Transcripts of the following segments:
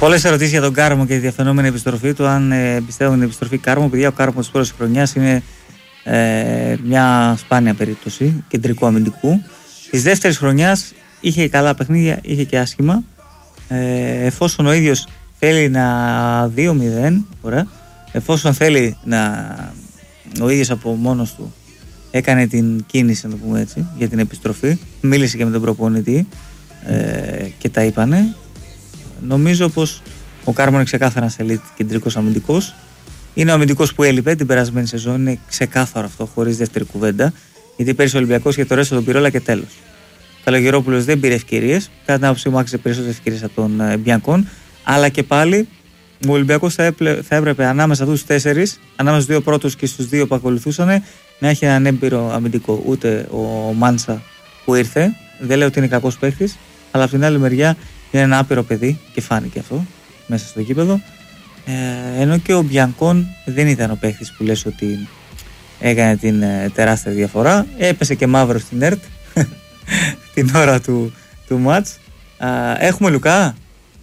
Πολλές ερωτήσεις για τον Κάρμο και τη διαφαινόμενη επιστροφή του. Αν πιστεύουν την επιστροφή Κάρμο, παιδιά, ο Κάρμο της πρώτης χρονιάς είναι μια σπάνια περίπτωση κεντρικού αμυντικού. Της δεύτερης χρονιάς είχε καλά παιχνίδια, είχε και άσχημα. Εφόσον ο ίδιος θέλει να 2-0, ωραία, εφόσον θέλει να ο ίδιος από μόνος του έκανε την κίνηση, να το πούμε έτσι, για την επιστροφή, μίλησε και με τον προπονητή και τα είπανε. Νομίζω πως ο Κάρμο είναι ξεκάθαρα σε elite κεντρικός αμυντικός. Είναι ο αμυντικός που έλειπε την περασμένη σεζόν, είναι ξεκάθαρο αυτό, χωρίς δεύτερη κουβέντα. Γιατί πέρυσι ο Ολυμπιακός και το ρέστο τον Πυρόλα και τέλος. Καλογερόπουλος δεν πήρε ευκαιρίες. Κατά την άποψή μου, άξιζε περισσότερες ευκαιρίες από τον Μπιανκόν. Αλλά και πάλι ο Ολυμπιακός θα έπρεπε ανάμεσα στους 4, ανάμεσα στους 2 πρώτους και στους 2 που ακολουθούσαν, να έχει έναν έμπειρο αμυντικό. Ούτε ο Μάντσα που ήρθε, δεν λέω ότι είναι κακός παίκτης, αλλά από την άλλη μεριά είναι ένα άπειρο παιδί και φάνηκε αυτό μέσα στο γήπεδο. Ενώ και ο Μπιανκόν δεν ήταν ο παίκτης που λες ότι έκανε την τεράστια διαφορά. Έπεσε και μαύρο στην ΕΡΤ την ώρα του μάτς. Έχουμε Λουκά.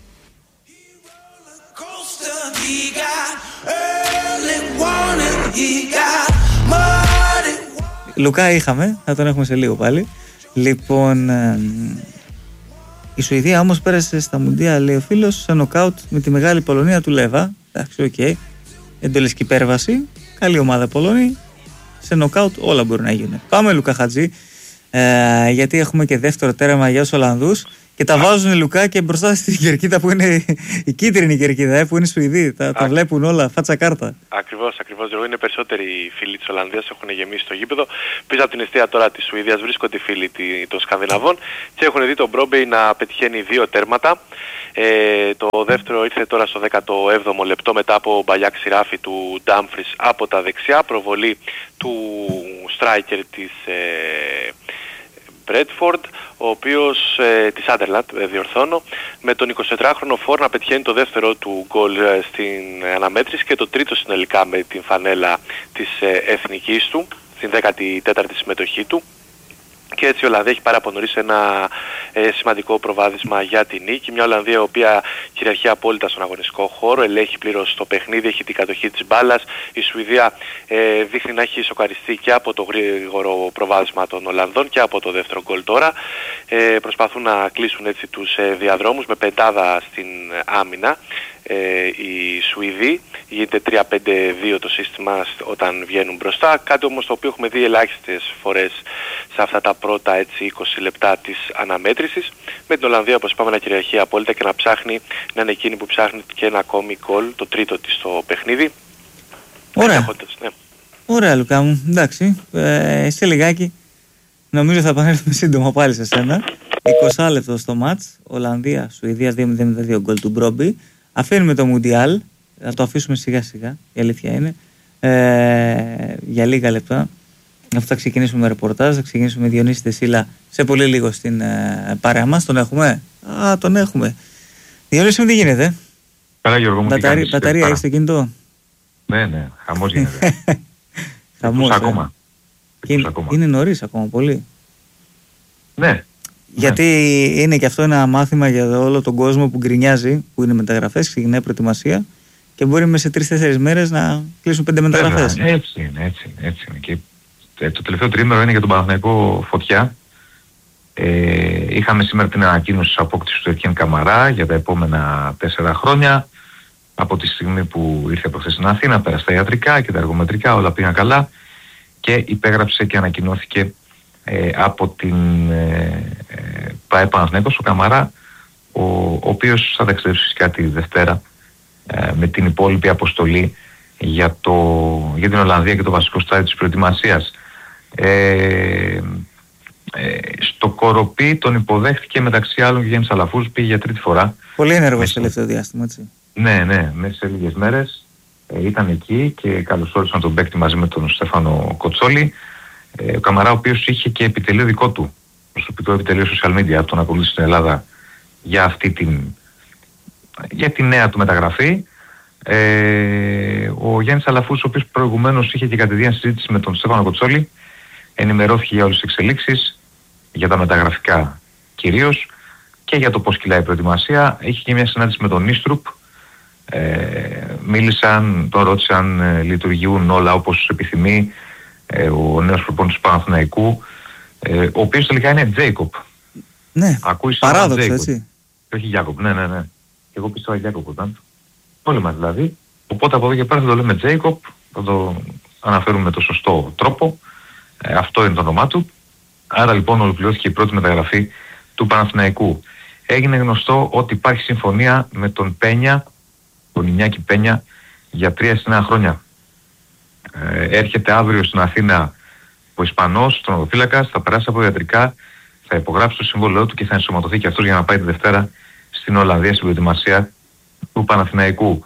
Λουκά είχαμε, θα τον έχουμε σε λίγο πάλι. Λοιπόν, η Σουηδία όμως πέρασε στα Μουντία, λέει ο φίλος, σε νοκάουτ με τη μεγάλη Πολωνία του Λέβα. Εντάξει, οκ. Εντολική υπέρβαση, καλή ομάδα Πολωνή. Σε νοκάουτ όλα μπορούν να γίνουν. Πάμε Λουκά Χατζή, γιατί έχουμε και δεύτερο τέρμα για τους Ολλανδούς. Και τα βάζουν Λουκά και μπροστά στην κερκίδα που είναι η κίτρινη κερκίδα, που είναι Σουηδοί. Τα βλέπουν όλα, φάτσα κάρτα. Ακριβώς. Είναι περισσότεροι φίλοι της Ολλανδίας, έχουν γεμίσει το γήπεδο. Πίσω από την αιστεία τώρα της Σουηδίας βρίσκονται οι φίλοι των Σκανδιναβών και έχουν δει τον Μπρόμπεϊ να πετυχαίνει 2 τέρματα. Το δεύτερο ήρθε τώρα στο 17ο λεπτό μετά από μπαλιά ξηράφι του Ντάμφρις από τα δεξιά, προβολή του striker της Μπρέτφορντ, ο οποίος της Άντερλαντ, διορθώνω, με τον 24χρονο Φορ να πετυχαίνει το δεύτερο του γκολ στην αναμέτρηση και το τρίτο συνολικά με την φανέλα της εθνικής του, στην 14η συμμετοχή του. Και έτσι η Ολλανδία έχει πάρει από νωρίς ένα σημαντικό προβάδισμα για την νίκη. Μια Ολλανδία η οποία κυριαρχεί απόλυτα στον αγωνιστικό χώρο, ελέγχει πλήρως το παιχνίδι, έχει την κατοχή της μπάλας. Η Σουηδία δείχνει να έχει σοκαριστεί και από το γρήγορο προβάδισμα των Ολλανδών και από το δεύτερο γκολ τώρα. Προσπαθούν να κλείσουν έτσι τους διαδρόμους με πεντάδα στην άμυνα. Οι Σουηδοί, γίνεται 3-5-2 το σύστημα όταν βγαίνουν μπροστά, κάτι όμως το οποίο έχουμε δει ελάχιστες φορές σε αυτά τα πρώτα έτσι 20 λεπτά της αναμέτρησης, με την Ολλανδία όπως είπαμε να κυριαρχεί απόλυτα και να ψάχνει, να είναι εκείνη που ψάχνει και ένα ακόμη γκολ, το τρίτο της στο παιχνίδι. Ωραία, ωραία Λουκά μου, εντάξει, σε λιγάκι νομίζω θα επανέλθουμε σύντομα πάλι σε σένα. 20 λεπτό στο μάτς, Ολλανδία, Σουηδία 2-0-2 γκολ του Μπρόμπι. Αφήνουμε το Μουντιάλ, θα το αφήσουμε σιγά σιγά, η αλήθεια είναι, για λίγα λεπτά. Αφού θα ξεκινήσουμε με ρεπορτάζ, θα ξεκινήσουμε με Διονύση Τεσίλα σε πολύ λίγο στην παρέα μας. Τον έχουμε? Τον έχουμε. Διονύση μου, τι γίνεται? Καλά Γιώργο μου, μπαταρία έχεις το κινητό? Ναι, χαμός γίνεται. Χαμός, ακόμα. Είναι νωρίς ακόμα πολύ. Ναι. Γιατί είναι και αυτό ένα μάθημα για όλο τον κόσμο που γκρινιάζει, που είναι μεταγραφές, ξεκινάει προετοιμασία και μπορεί μέσα σε 3-4 μέρες να κλείσουν 5 μεταγραφές. Έτσι είναι. Και το τελευταίο τρίμηνο είναι για τον Παναθηναϊκό φωτιά. Είχαμε σήμερα την ανακοίνωση της απόκτησης του Ετιέν Καμαρά για τα επόμενα 4 χρόνια. Από τη στιγμή που ήρθε από χθες στην Αθήνα, πέρασε τα ιατρικά και τα εργομετρικά, όλα πήγαν καλά και υπέγραψε και ανακοινώθηκε από την ΠΑΕ Παναθηναϊκός ο Καμαρά, ο οποίος θα ταξιδέψει φυσικά τη Δευτέρα με την υπόλοιπη αποστολή για την Ολλανδία και το βασικό στάδιο της προετοιμασίας. Στο Κοροπή τον υποδέχτηκε μεταξύ άλλων και Γιάννης Αλαφούς, πήγε για τρίτη φορά. Πολύ ενεργός στο τελευταίο διάστημα, έτσι. Ναι, μέσα σε λίγες μέρες ήταν εκεί και καλωσόρισαν τον παίκτη μαζί με τον Στέφανο Κοτσόλη. Ο Καμαρά, ο οποίος είχε και επιτελείο δικό του, προσωπικό επιτελείο social media, τον ακολούθησε στην Ελλάδα για τη νέα του μεταγραφή. Ο Γιάννης Αλαφούς, ο οποίος προηγουμένως είχε και κατηδίαν συζήτηση με τον Στέφανο Κοτσόλη, ενημερώθηκε για όλες τις εξελίξεις, για τα μεταγραφικά κυρίως, και για το πώς κυλάει η προετοιμασία. Είχε και μια συνάντηση με τον Νίστρουπ. Μίλησαν, τον ρώτησαν λειτουργούν όλα όπως επιθυμεί ο νέος προπονητής του Παναθηναϊκού, ο οποίος τελικά είναι Τζέικοπ. Ναι, παράδοξο, έτσι. Και όχι Γιάκοπ, ναι. Εγώ πίστευα Γιάκοπ ήταν. Όλοι μας δηλαδή. Οπότε από εδώ και πέρα θα το λέμε Τζέικοπ, θα το αναφέρουμε με το σωστό τρόπο. Αυτό είναι το όνομά του. Άρα λοιπόν ολοκληρώθηκε η πρώτη μεταγραφή του Παναθηναϊκού. Έγινε γνωστό ότι υπάρχει συμφωνία με τον Πένια, τον Ινιάκη Πένια, για 3 συν 1 χρόνια. Έρχεται αύριο στην Αθήνα ο Ισπανός, τερματοφύλακας, θα περάσει από ιατρικά, θα υπογράψει το συμβόλαιό του και θα ενσωματωθεί και αυτός για να πάει τη Δευτέρα στην Ολλανδία στην προετοιμασία του Παναθηναϊκού.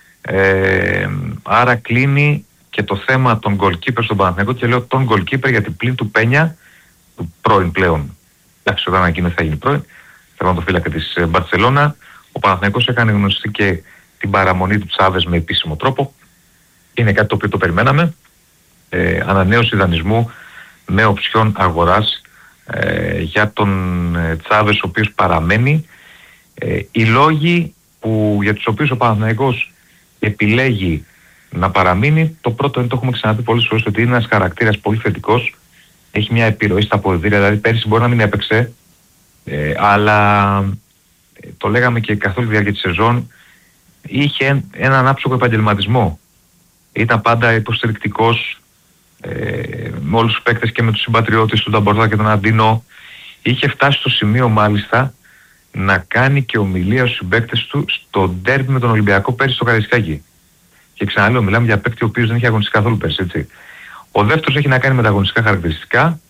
Άρα κλείνει και το θέμα των goalkeeper στον Παναθηναϊκό, και λέω τον goalkeeper γιατί πλην του Πένια, του πρώην πλέον, εντάξει όταν ανακοίνωσε θα γίνει πρώην, τερματοφύλακα της Μπαρτσελώνα, ο Παναθηναϊκός έκανε γνωστή και την παραμονή του Τσάβες με επίσημο τρόπο. Είναι κάτι το οποίο το περιμέναμε. Ανανέωση δανεισμού με οψιόν αγοράς για τον Τσάβες, ο οποίος παραμένει. Οι λόγοι για τους οποίους ο Παναθηναϊκός επιλέγει να παραμείνει, το πρώτο είναι, το έχουμε ξαναπεί πολλές φορές, ότι είναι ένας χαρακτήρας πολύ θετικός, έχει μια επιρροή στα αποδυτήρια, δηλαδή πέρυσι μπορεί να μην έπαιξε, αλλά το λέγαμε και καθ' όλη τη διάρκεια της σεζόν, είχε έναν άψογο επαγγελματισμό. Ήταν πάντα υποστηρικτικός με όλους τους παίκτες και με τους συμπατριώτες του, τον Μπορδά και τον Αντίνο. Είχε φτάσει στο σημείο μάλιστα να κάνει και ομιλία στους συμπαίκτες του στο ντέρμπι με τον Ολυμπιακό πέρυσι στο Καραϊσκάκι. Και ξαναλέω, μιλάμε για παίκτη ο οποίος δεν είχε αγωνιστεί καθόλου πέρυσι, έτσι. Ο δεύτερος έχει να κάνει με τα αγωνιστικά χαρακτηριστικά.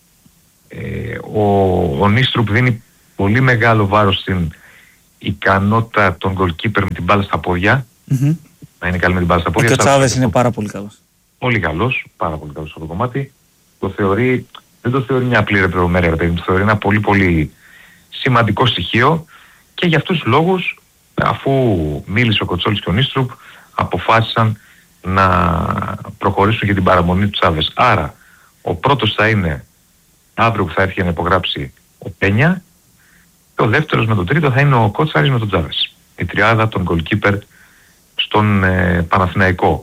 Ο Νίστρουπ δίνει πολύ μεγάλο βάρος στην ικανότητα των goalkeeper με την μπάλα στα πόδια. Να είναι καλή με την μπάλα στα πόδια. Και ο Τσάβες είναι πάρα πολύ καλός. Πολύ καλός, πάρα πολύ καλός αυτό το κομμάτι. Δεν το θεωρεί μια απλή ρεπροβομέρεια, το θεωρεί ένα πολύ πολύ σημαντικό στοιχείο, και για αυτούς τους λόγους, αφού μίλησε ο Κοτσόλης και ο Νίστρουπ, αποφάσισαν να προχωρήσουν για την παραμονή του Τσάβες. Άρα ο πρώτος θα είναι αύριο που θα έρθει να υπογράψει ο Πένια, και ο δεύτερος με τον τρίτο θα είναι ο Κότσαρης με τον Τσάβες. Η τριάδα των goalkeeper στον Παναθηναϊκό.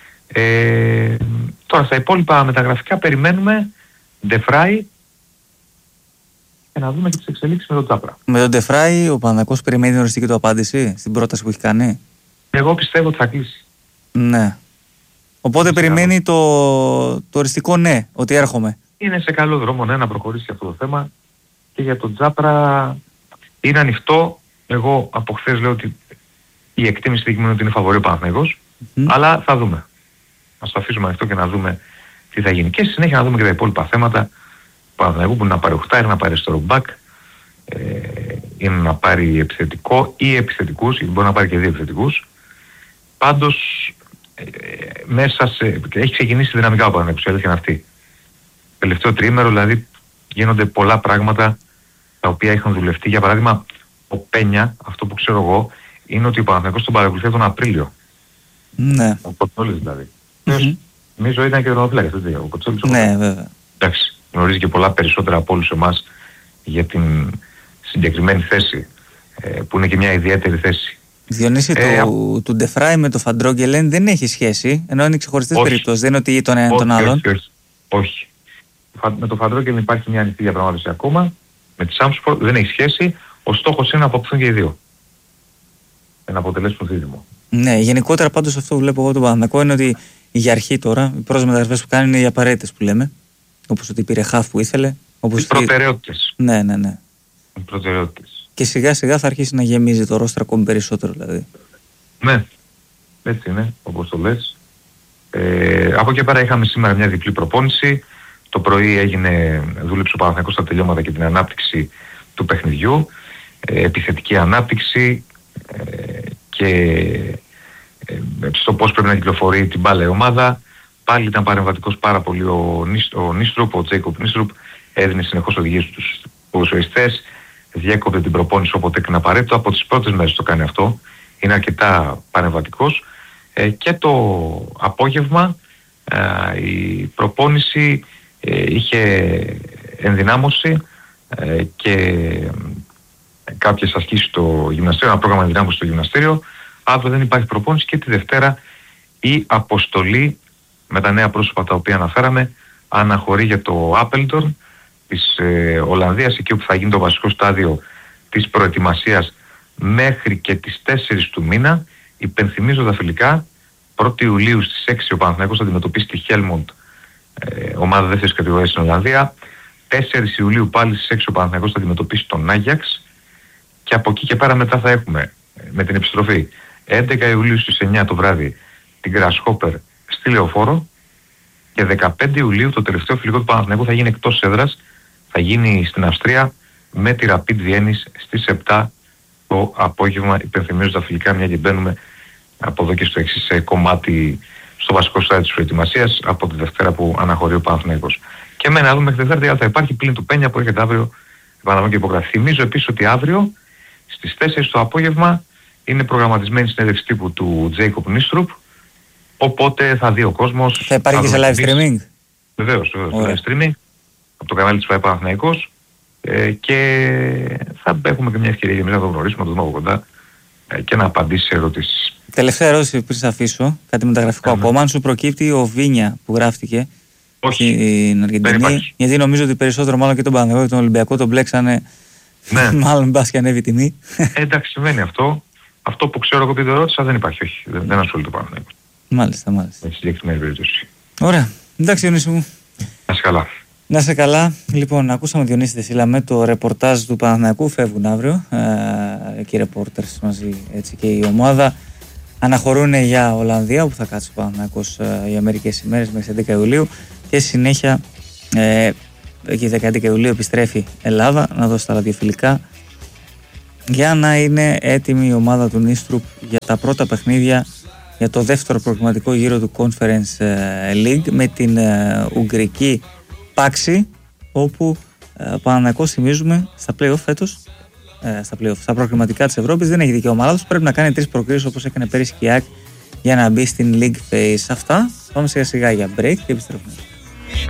Τώρα στα υπόλοιπα μεταγραφικά περιμένουμε Ντεφράι και να δούμε και τις εξελίξεις με τον Τσάπρα. Με τον Ντεφράι ο Παναθηναϊκός περιμένει την οριστική του απάντηση στην πρόταση που έχει κάνει. Εγώ πιστεύω ότι θα κλείσει. Ναι. Οπότε περιμένει το οριστικό ναι, ότι έρχομαι. Είναι σε καλό δρόμο να προχωρήσει αυτό το θέμα, και για τον Τσάπρα είναι ανοιχτό. Εγώ από χθες λέω ότι η εκτίμηση δείχνει ότι είναι φαβορί ο Παναθηναϊκός, αλλά θα δούμε. Ας το αφήσουμε ανοιχτό και να δούμε τι θα γίνει. Και στη συνέχεια να δούμε και τα υπόλοιπα θέματα του Παναθηναϊκού, που είναι να πάρει οχτάρι, να πάρει αριστερό μπακ, είναι να πάρει επιθετικό ή επιθετικούς, γιατί μπορεί να πάρει και δύο επιθετικούς. Πάντως έχει ξεκινήσει δυναμικά ο Παναθηναϊκός, η αλήθεια είναι αυτή. Τελευταίο τριήμερο δηλαδή γίνονται πολλά πράγματα τα οποία είχαν δουλευτεί. Για παράδειγμα, ο Πένια, αυτό που ξέρω εγώ, είναι ότι ο Παναθηναϊκός τον παρακολουθεί τον Απρίλιο. Ναι. Ο Κοτσόλης δηλαδή. Νομίζω ήταν και ο τερματοφύλακας, έτσι, ο Κοτσόλης. Ναι, βέβαια. Εντάξει, γνωρίζει και πολλά περισσότερα από όλους εμάς για την συγκεκριμένη θέση, που είναι και μια ιδιαίτερη θέση. Διονύση, του Ντεφράι με το Φαντρόγκελεν δεν έχει σχέση, ενώ είναι ξεχωριστές περιπτώσεις, δεν είναι ότι τον έναν τον άλλον. Όχι. Με το Φαντρόγκελεν υπάρχει μια ανοιχτή διαπραγμάτευση ακόμα, με τη Σάμσπορ δεν έχει σχέση, ο στόχος είναι να αποκτηθούν και οι δύο. Να αποτελέσουν δίδυμο. Ναι, γενικότερα πάντως αυτό που βλέπω εγώ τον Παναθηναϊκό είναι ότι για αρχή τώρα, οι πρώτες μεταγραφές που κάνουν είναι οι απαραίτητες που λέμε. Όπως ότι πήρε χαφ που ήθελε. Οι προτεραιότητες. Ναι. Οι προτεραιότητες. Και σιγά σιγά θα αρχίσει να γεμίζει το ρόστρο ακόμη περισσότερο δηλαδή. Ναι, έτσι είναι, όπως το λες. Από εκεί πέρα είχαμε σήμερα μια διπλή προπόνηση. Το πρωί δούλεψε ο Παναθηναϊκός στα τελειώματα και την ανάπτυξη του παιχνιδιού. Επιθετική ανάπτυξη και στο πώς πρέπει να κυκλοφορεί την μπάλα η ομάδα. Πάλι ήταν παρεμβατικός πάρα πολύ ο Νίστρουπ, ο Τζέικοπ Νίστρουπ, έδινε συνεχώς οδηγίες στους ποδοσφαιριστές, διέκοπτε την προπόνηση όποτε έκανε απαραίτητο. Από τις πρώτες μέρες το κάνει αυτό, είναι αρκετά παρεμβατικός. Και το απόγευμα η προπόνηση είχε ενδυνάμωση και κάποιες ασκήσεις στο γυμναστήριο, ένα πρόγραμμα δυνάμωσης στο γυμναστήριο. Αύριο δεν υπάρχει προπόνηση και τη Δευτέρα η αποστολή με τα νέα πρόσωπα τα οποία αναφέραμε αναχωρεί για το Apeldoorn της Ολλανδίας, εκεί όπου θα γίνει το βασικό στάδιο της προετοιμασίας μέχρι και τις 4 του μήνα. Υπενθυμίζω τα φιλικά, 1η Ιουλίου στις 6 ο Παναθηναϊκός θα αντιμετωπίσει τη Helmond, ομάδα δεύτερης κατηγορίας στην Ολλανδία. 4 Ιουλίου πάλι στις 6 ο Παναθηναϊκός θα αντιμετωπίσει τον Άγιαξ και από εκεί και πέρα μετά θα έχουμε με την επιστροφή 11 Ιουλίου στις 9 το βράδυ την Grasshopper στη Λεωφόρο και 15 Ιουλίου το τελευταίο φιλικό του Παναθηναϊκού θα γίνει εκτός έδρας, θα γίνει στην Αυστρία με τη Rapid Βιέννης στις 7 το απόγευμα. Υπενθυμίζω τα φιλικά, μια και μπαίνουμε από εδώ και στο εξής κομμάτι στο βασικό στάδιο της προετοιμασίας από τη Δευτέρα που αναχωρεί ο Παναθηναϊκός. Και εμένα να δούμε μέχρι τη Δευτέρα θα υπάρχει πλην του Πένια που έρχεται αύριο επαναλαμβάνω και υπογραφή. Θυμίζω επίσης ότι αύριο στις 4 το απόγευμα είναι προγραμματισμένη συνέντευξη τύπου του Jacob Nistrup, οπότε θα δει ο κόσμος. Θα υπάρχει και σε live streaming. Βεβαίως, live streaming από το κανάλι της ΦΑΕ Παναθηναϊκός και θα έχουμε και μια ευκαιρία για εμείς να το γνωρίσουμε, να το δούμε από κοντά και να απαντήσει σε ερωτήσεις. Τελευταία ερώτηση πριν σε αφήσω, κάτι μεταγραφικό ακόμα. Αν σου προκύπτει ο Βίνια που γράφτηκε στην Αργεντινή, γιατί νομίζω ότι περισσότερο μάλλον και τον Παναθηναϊκό και τον Ολυμπιακό τον μπλέξανε. Ναι. Μάλλον μπας και ανέβει η τιμή. Εντάξει, σημαίνει αυτό. Αυτό που ξέρω εγώ ότι το ρώτησα δεν υπάρχει, όχι. Δεν ασχολείται το Παναθηναϊκό. Μάλιστα. Έχει συγκεκριμένη περίπτωση. Ωραία. Εντάξει, Διονύση μου. Να είσαι καλά. Να είσαι καλά. Λοιπόν, ακούσαμε Διονύση Δεσίλα με το ρεπορτάζ του Παναθηναϊκού. Φεύγουν αύριο και οι ρεπόρτερς μαζί έτσι και η ομάδα. Αναχωρούν για Ολλανδία όπου θα κάτσει ο Παναθηναϊκός για μερικές ημέρες μέχρι 11 Ιουλίου και συνέχεια εκεί 11 Ιουλίου επιστρέφει Ελλάδα να δώσει τα ραδιοφιλικά για να είναι έτοιμη η ομάδα του Nistrup για τα πρώτα παιχνίδια για το δεύτερο προκριματικό γύρο του Conference League με την Ουγγρική Πάξη, όπου ο Παναθηναϊκός, θυμίζουμε, στα play-off φέτος, στα προκριματικά της Ευρώπης δεν έχει δικαίωμα άλλος, πρέπει να κάνει 3 προκρίσεις όπως έκανε πέρυσι και η ΑΕΚ για να μπει στην League Phase. Αυτά, πάμε σιγά σιγά για break και επιστρέφουμε.